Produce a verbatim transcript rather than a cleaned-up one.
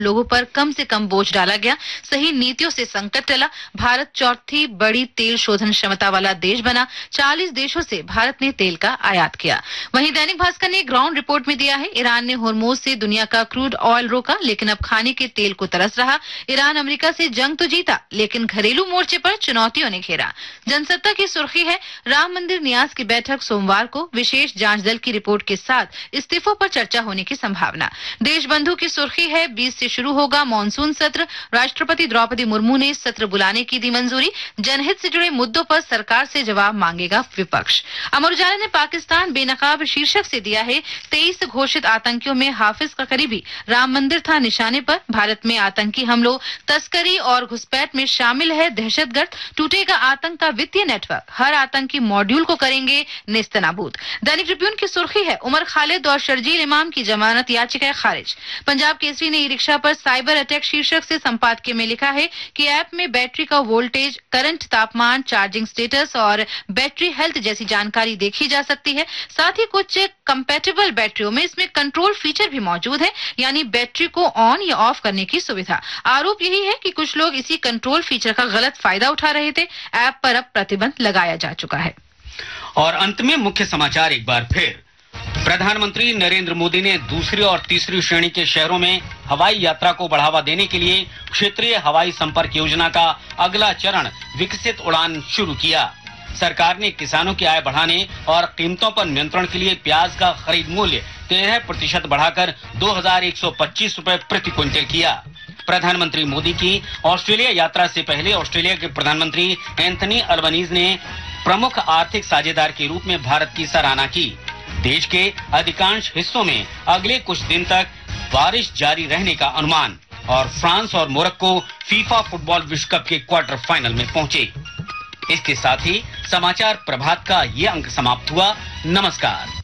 लोगों पर कम से कम बोझ डाला गया। सही नीतियों से संकट टला। भारत चौथी बड़ी तेल शोधन क्षमता वाला देश बना। चालीस देशों से भारत ने तेल का आयात किया। वहीं दैनिक भास्कर ने ग्राउंड रिपोर्ट में दिया है, ईरान ने होर्मुज से दुनिया का क्रूड ऑयल रोका, लेकिन अब खाने के तेल को तरस रहा। ईरान अमेरिका से जंग तो जीता, लेकिन घरेलू मोर्चे पर चुनौतियों ने घेरा। जनसत्ता की सुर्खी है, राम मंदिर न्यास की बैठक सोमवार को, विशेष जांच दल की रिपोर्ट के साथ इस्तीफों पर चर्चा होने की संभावना। देशबंधु की सुर्खी है, बीस से शुरू होगा मानसून सत्र। राष्ट्रपति द्रौपदी मुर्मू ने सत्र बुलाने की दी मंजूरी। जनहित से जुड़े मुद्दों पर सरकार से जवाब मांगेगा विपक्ष। अमर उजाला ने पाकिस्तान बेनकाब शीर्षक से दिया है, तेईस घोषित आतंकियों में हाफिज का करीबी। राम मंदिर था निशाने पर। भारत में आतंकी हमलों, तस्करी और घुसपैठ में शामिल है दहशतगर्द। टूटेगा आतंक का वित्तीय नेटवर्क। हर आतंकी मॉड्यूल को करेंगे नेस्तनाबूद। दैनिक ट्रिब्यून की सुर्खी है, उमर खालिद और शर्जील इमाम की जमानत याचिका खारिज। पंजाब केसरी ने ई रिक्शा पर साइबर अटैक शीर्षक से संपादकीय में लिखा है कि ऐप में बैटरी का वोल्टेज, करंट, तापमान, चार्जिंग स्टेटस और बैटरी हेल्थ जैसी जानकारी देखी जा सकती है। साथ ही कुछ कंपैटिबल बैटरियों में इसमें कंट्रोल फीचर भी मौजूद है, यानी बैटरी को ऑन या ऑफ करने की सुविधा। आरोप यही है कि कुछ लोग इसी कंट्रोल फीचर का गलत फायदा उठा रहे थे। ऐप पर अब प्रतिबंध लगाया जा चुका है। और अंत में मुख्य समाचार एक बार फिर। प्रधानमंत्री नरेंद्र मोदी ने दूसरी और तीसरी श्रेणी के शहरों में हवाई यात्रा को बढ़ावा देने के लिए क्षेत्रीय हवाई संपर्क योजना का अगला चरण विकसित उड़ान शुरू किया। सरकार ने किसानों की आय बढ़ाने और कीमतों पर नियंत्रण के लिए प्याज का खरीद मूल्य तेरह प्रतिशत बढ़ाकर दो हजार एक सौ पच्चीस रूपए प्रति क्विंटल किया। प्रधानमंत्री मोदी की ऑस्ट्रेलिया यात्रा से पहले ऑस्ट्रेलिया के प्रधानमंत्री एंथनी अल्बनीज ने प्रमुख आर्थिक साझेदार के रूप में भारत की सराहना की। देश के अधिकांश हिस्सों में अगले कुछ दिन तक बारिश जारी रहने का अनुमान। और फ्रांस और मोरक्को फीफा फुटबॉल विश्व कप के क्वार्टर फाइनल में पहुंचे। इसके साथ ही समाचार प्रभात का ये अंक समाप्त हुआ। नमस्कार।